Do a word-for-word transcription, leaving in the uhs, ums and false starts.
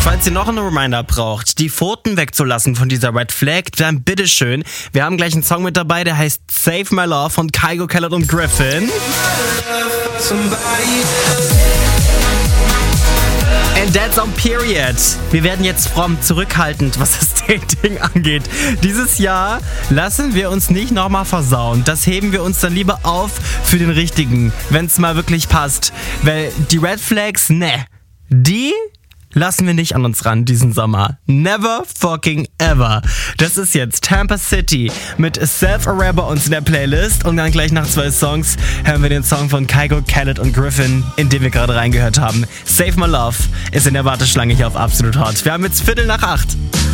Falls ihr noch einen Reminder braucht, die Pfoten wegzulassen von dieser Red Flag, dann bitteschön. Wir haben gleich einen Song mit dabei, der heißt Save My Love von Kygo, Khaled und Griffin. And that's on period. Wir werden jetzt fromm zurückhaltend, was das Dating angeht. Dieses Jahr lassen wir uns nicht nochmal versauen. Das heben wir uns dann lieber auf für den Richtigen, wenn es mal wirklich passt. Weil die Red Flags, ne, die lassen wir nicht an uns ran diesen Sommer. Never fucking ever. Das ist jetzt Tampa City mit Self-Aware bei uns in der Playlist. Und dann gleich nach zwei Songs hören wir den Song von Kygo, Khaled und Griffin, in den wir gerade reingehört haben. Save My Love ist in der Warteschlange hier auf Absolut Hot. Wir haben jetzt Viertel nach acht.